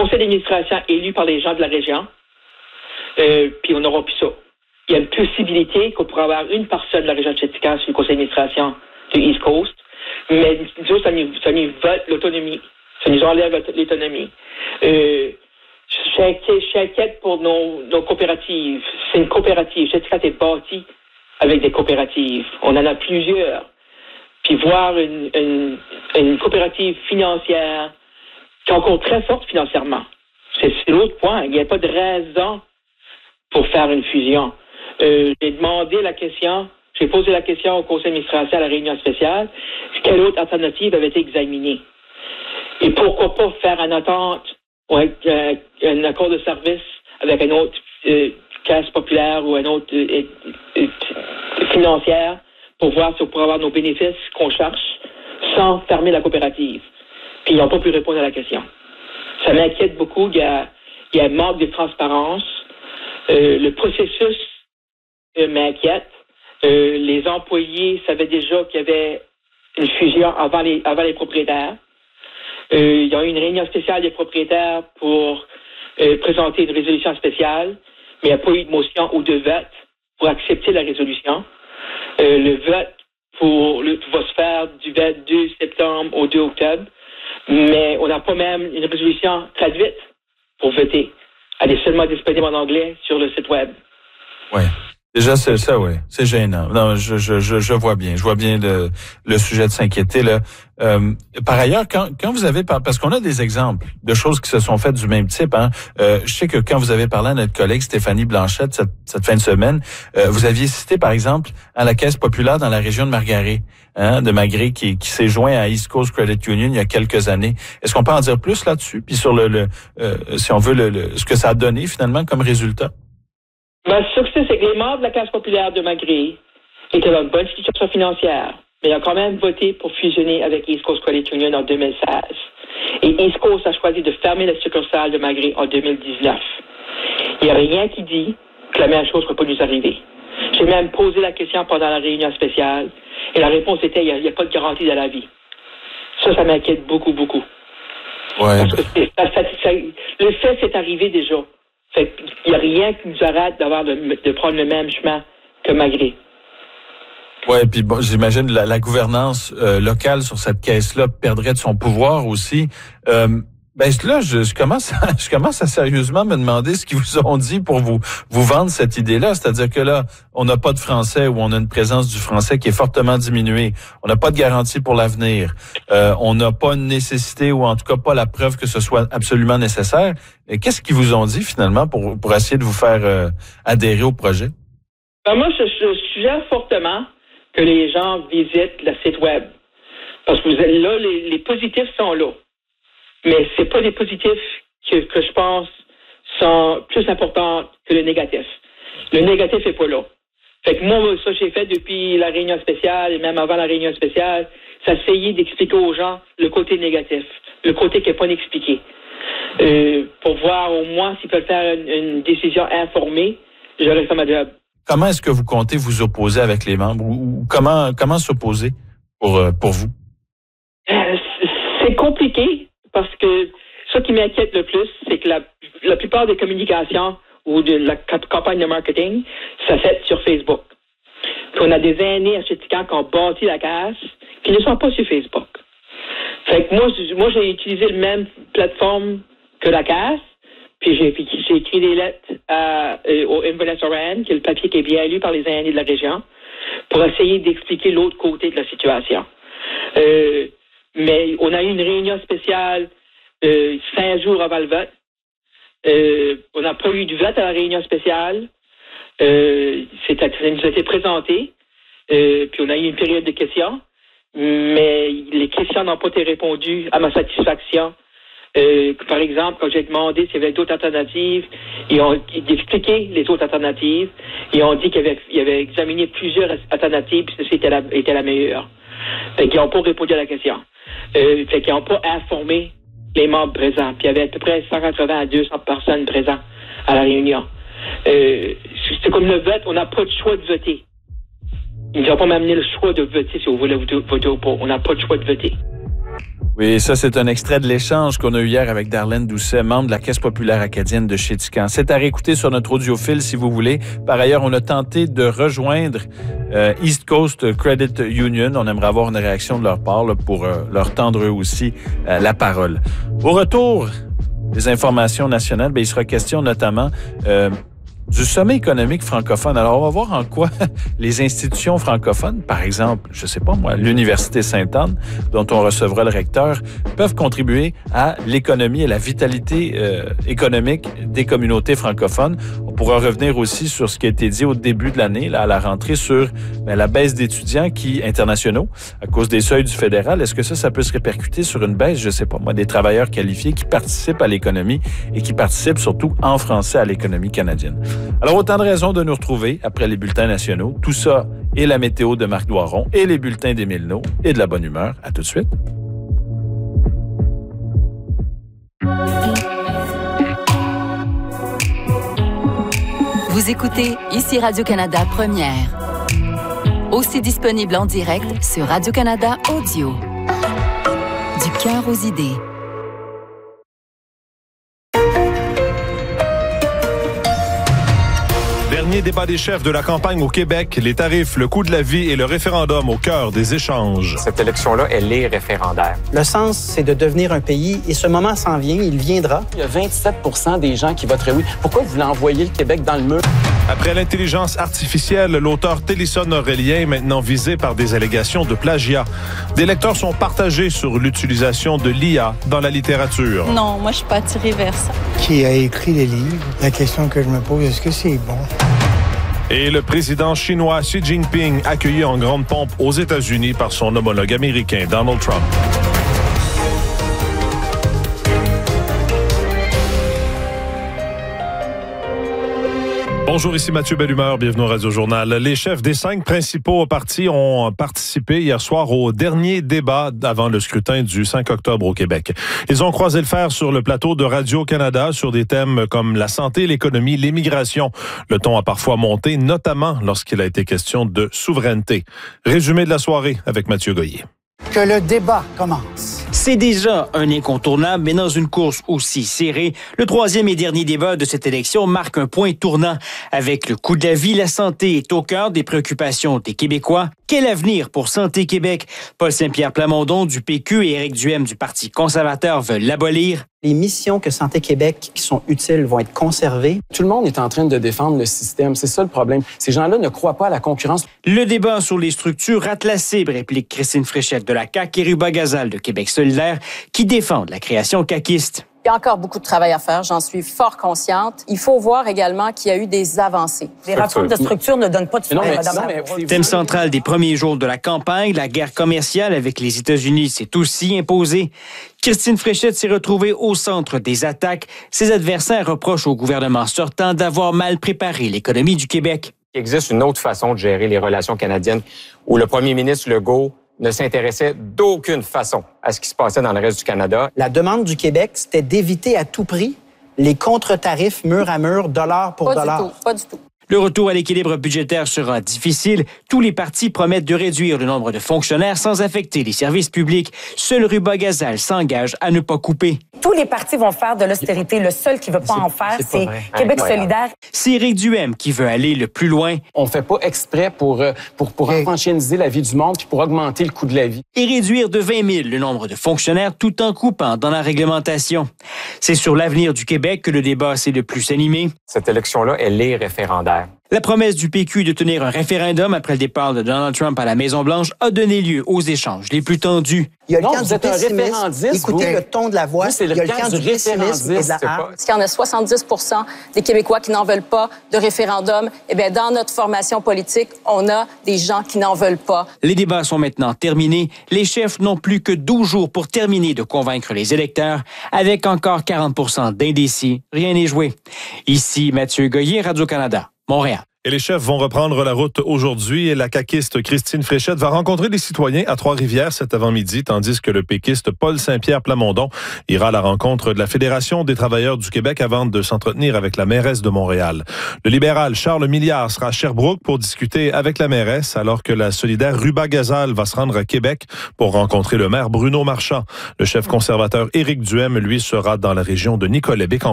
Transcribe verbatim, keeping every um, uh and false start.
conseil d'administration élu par les gens de la région, euh, puis on n'aura plus ça. Il y a une possibilité qu'on pourrait avoir une personne de la région de Chettika sur le conseil d'administration du East Coast, mais nous, ça nous, ça nous vote l'autonomie. Ça nous enlève l'autonomie. Euh, je suis inquiète, je suis inquiète pour nos, nos coopératives. C'est une coopérative. Chettika est bâtie avec des coopératives. On en a plusieurs. Puis voir une, une, une coopérative financière qui est encore très forte financièrement. C'est, c'est l'autre point. Il n'y a pas de raison pour faire une fusion. Euh, j'ai demandé la question, j'ai posé la question au conseil d'administration à la réunion spéciale, quelle autre alternative avait été examinée? Et pourquoi pas faire une entente ou un, un, un accord de service avec une autre euh, caisse populaire ou une autre euh, euh, financière pour voir si on pourrait avoir nos bénéfices qu'on cherche sans fermer la coopérative. Puis ils n'ont pas pu répondre à la question. Ça m'inquiète beaucoup. Il y a, il y a un manque de transparence. Euh, le processus euh, m'inquiète. Euh, les employés savaient déjà qu'il y avait une fusion avant les, avant les propriétaires. Euh, il y a eu une réunion spéciale des propriétaires pour euh, présenter une résolution spéciale, mais il n'y a pas eu de motion ou de vote pour accepter la résolution. Euh, le vote pour le, va se faire du vingt-deux septembre au deux octobre, mais on n'a pas même une résolution traduite pour voter. Elle est seulement disponible en anglais sur le site web. Oui. Déjà, c'est ça, oui. C'est gênant. Non, je, je, je, je vois bien. Je vois bien le, le sujet de s'inquiéter, là. Euh, par ailleurs, quand, quand vous avez, parce qu'on a des exemples de choses qui se sont faites du même type, hein. Euh, je sais que quand vous avez parlé à notre collègue Stéphanie Blanchette cette, cette fin de semaine, euh, vous aviez cité, par exemple, à la Caisse populaire dans la région de Margaret, hein, de Magré, qui, qui s'est joint à East Coast Credit Union il y a quelques années. Est-ce qu'on peut en dire plus là-dessus? Puis sur le, le euh, si on veut, le, le, ce que ça a donné finalement comme résultat? Ben, le succès, c'est que les membres de la Caisse populaire de Magré étaient dans une bonne situation financière, mais ils ont quand même voté pour fusionner avec East Coast Credit Union en deux mille seize. Et East Coast a choisi de fermer la succursale de Magré en deux mille dix-neuf. Il n'y a rien qui dit que la même chose ne peut pas nous arriver. J'ai même posé la question pendant la réunion spéciale, et la réponse était il n'y a, a pas de garantie de la vie. Ça, ça m'inquiète beaucoup, beaucoup. Ouais. Parce que c'est, ça, ça, ça, le fait, c'est arrivé déjà. Fait qu'il n'y a rien qui nous arrête d'avoir de, de prendre le même chemin que Magré. Ouais, puis bon, j'imagine la, la gouvernance euh, locale sur cette caisse-là perdrait de son pouvoir aussi. Euh, ben là, je, je commence, à, je commence à sérieusement me demander ce qu'ils vous ont dit pour vous vous vendre cette idée-là. C'est-à-dire que là, on n'a pas de français ou on a une présence du français qui est fortement diminuée. On n'a pas de garantie pour l'avenir. Euh, on n'a pas une nécessité ou en tout cas pas la preuve que ce soit absolument nécessaire. Et qu'est-ce qu'ils vous ont dit finalement pour pour essayer de vous faire euh, adhérer au projet? Ben moi, je, je suggère fortement que les gens visitent le site web. Parce que vous êtes là, les, les positifs sont là. Mais c'est pas les positifs que, que je pense sont plus importants que le négatif. Le négatif est pas là. Fait que moi, ça, j'ai fait depuis la réunion spéciale et même avant la réunion spéciale, c'est essayer d'expliquer aux gens le côté négatif, le côté qui n'est pas expliqué. Euh, pour voir au moins s'ils peuvent faire une, une décision informée, j'aurais fait ma job. Comment est-ce que vous comptez vous opposer avec les membres ou, ou comment comment s'opposer pour pour vous? Euh, c'est compliqué parce que ce qui m'inquiète le plus, c'est que la, la plupart des communications ou de la campagne de marketing, ça fait sur Facebook. Puis on a des aînés à Chettika qui ont bâti la caisse qui ne sont pas sur Facebook. Fait que moi, moi j'ai utilisé la même plateforme que la caisse. Puis j'ai, j'ai écrit des lettres à, euh, au Inverness Oran, qui est le papier qui est bien lu par les aînés de la région, pour essayer d'expliquer l'autre côté de la situation. Euh, mais on a eu une réunion spéciale euh, cinq jours avant le vote. Euh, on n'a pas eu de vote à la réunion spéciale. Euh, c'est, ça nous a été présenté. Euh, puis on a eu une période de questions. Mais les questions n'ont pas été répondues à ma satisfaction. Euh, par exemple, quand j'ai demandé s'il y avait d'autres alternatives, ils ont expliqué les autres alternatives. Ils ont dit qu'ils avaient, ils avaient examiné plusieurs alternatives, puis ceci était la, était la meilleure. Fait qu'ils n'ont pas répondu à la question. Euh, fait qu'ils n'ont pas informé les membres présents. Puis il y avait à peu près cent quatre-vingts à deux cents personnes présentes à la réunion. Euh, c'est comme le vote, on n'a pas de choix de voter. Ils nous ont pas amené le choix de voter si on voulait voter ou pas. On n'a pas de choix de voter. Oui, ça, c'est un extrait de l'échange qu'on a eu hier avec Darlene Doucet, membre de la Caisse populaire acadienne de Chéticamp. C'est à réécouter sur notre audiophile si vous voulez. Par ailleurs, on a tenté de rejoindre euh, East Coast Credit Union. On aimerait avoir une réaction de leur part là, pour euh, leur tendre eux aussi euh, la parole. Au retour des informations nationales, bien, il sera question notamment euh, du sommet économique francophone. Alors, on va voir en quoi les institutions francophones, par exemple, je sais pas moi, l'Université Sainte-Anne, dont on recevra le recteur, peuvent contribuer à l'économie et la vitalité euh, économique des communautés francophones. On pourra revenir aussi sur ce qui a été dit au début de l'année, là, à la rentrée, sur ben, la baisse d'étudiants qui internationaux à cause des seuils du fédéral. Est-ce que ça, ça peut se répercuter sur une baisse, je sais pas moi, des travailleurs qualifiés qui participent à l'économie et qui participent surtout en français à l'économie canadienne? Alors, autant de raisons de nous retrouver après les bulletins nationaux. Tout ça et la météo de Marc Doiron et les bulletins d'Émile Nault et de la bonne humeur. À tout de suite. Vous écoutez ici Radio-Canada Première. Aussi disponible en direct sur Radio-Canada Audio. Du cœur aux idées. Dernier débat des chefs de la campagne au Québec, les tarifs, le coût de la vie et le référendum au cœur des échanges. Cette élection-là, elle est référendaire. Le sens, c'est de devenir un pays et ce moment s'en vient, il viendra. Il y a vingt-sept pour cent des gens qui voteraient oui. Pourquoi vous voulez envoyer le Québec dans le mur? Après l'intelligence artificielle, l'auteur Télisson Aurélien est maintenant visé par des allégations de plagiat. Des lecteurs sont partagés sur l'utilisation de l'I A dans la littérature. Non, moi, je suis pas attirée vers ça. Qui a écrit les livres? La question que je me pose, est-ce que c'est bon? Et le président chinois Xi Jinping accueilli en grande pompe aux États-Unis par son homologue américain Donald Trump. Bonjour, ici Mathieu Bellumeur, bienvenue au Radio-Journal. Les chefs des cinq principaux partis ont participé hier soir au dernier débat avant le scrutin du cinq octobre au Québec. Ils ont croisé le fer sur le plateau de Radio-Canada sur des thèmes comme la santé, l'économie, l'immigration. Le ton a parfois monté, notamment lorsqu'il a été question de souveraineté. Résumé de la soirée avec Mathieu Goyer. Que le débat commence. C'est déjà un incontournable, mais dans une course aussi serrée, le troisième et dernier débat de cette élection marque un point tournant. Avec le coût de la vie, la santé est au cœur des préoccupations des Québécois. Quel avenir pour Santé Québec? Paul Saint-Pierre Plamondon du P Q et Éric Duhem du Parti conservateur veulent l'abolir. Les missions que Santé Québec qui sont utiles vont être conservées. Tout le monde est en train de défendre le système. C'est ça le problème. Ces gens-là ne croient pas à la concurrence. Le débat sur les structures rate la cible, réplique Christine Fréchette de la C A Q et Ruba Gazal de Québec solidaire, qui défendent la création caquiste. Il y a encore beaucoup de travail à faire, j'en suis fort consciente. Il faut voir également qu'il y a eu des avancées. Les réformes de structure ne donnent pas de non, mais, Madame non, mais, Thème central des premiers jours de la campagne, la guerre commerciale avec les États-Unis s'est aussi imposée. Christine Fréchette s'est retrouvée au centre des attaques. Ses adversaires reprochent au gouvernement sortant d'avoir mal préparé l'économie du Québec. Il existe une autre façon de gérer les relations canadiennes où le premier ministre Legault ne s'intéressait d'aucune façon à ce qui se passait dans le reste du Canada. La demande du Québec, c'était d'éviter à tout prix les contre-tarifs mur à mur, dollar pour pas dollar. Du tout, pas du tout. Le retour à l'équilibre budgétaire sera difficile. Tous les partis promettent de réduire le nombre de fonctionnaires sans affecter les services publics. Seul Ruba Gazal s'engage à ne pas couper. Tous les partis vont faire de l'austérité. Le seul qui ne veut pas en faire, c'est, c'est Québec Incroyable. solidaire. C'est Éric Duhem qui veut aller le plus loin. On fait pas exprès pour, pour, pour Hey. enfantiniser la vie du monde puis pour augmenter le coût de la vie. Et réduire de vingt mille le nombre de fonctionnaires tout en coupant dans la réglementation. C'est sur l'avenir du Québec que le débat s'est le plus animé. Cette élection-là, elle est référendaire. La promesse du P Q de tenir un référendum après le départ de Donald Trump à la Maison-Blanche a donné lieu aux échanges les plus tendus. Il y a le Non, camp vous du êtes un pessimisme. référendiste, Écoutez vous. le ton de la voix. Vous, c'est le Il y a le camp camp du du pessimisme et de référendiste, la c'est hargne. pas- Parce qu'il y en a soixante-dix pour cent des Québécois qui n'en veulent pas de référendum. Eh bien, dans notre formation politique, on a des gens qui n'en veulent pas. Les débats sont maintenant terminés. Les chefs n'ont plus que douze jours pour terminer de convaincre les électeurs. Avec encore quarante pour cent d'indécis, rien n'est joué. Ici Mathieu Goyer, Radio-Canada, Montréal. Et les chefs vont reprendre la route aujourd'hui et la caquiste Christine Fréchette va rencontrer les citoyens à Trois-Rivières cet avant-midi, tandis que le péquiste Paul Saint-Pierre Plamondon ira à la rencontre de la Fédération des travailleurs du Québec avant de s'entretenir avec la mairesse de Montréal. Le libéral Charles Milliard sera à Sherbrooke pour discuter avec la mairesse, alors que la solidaire Ruba Gazal va se rendre à Québec pour rencontrer le maire Bruno Marchand. Le chef conservateur Éric Duhem, lui, sera dans la région de Nicolet-Bécancour.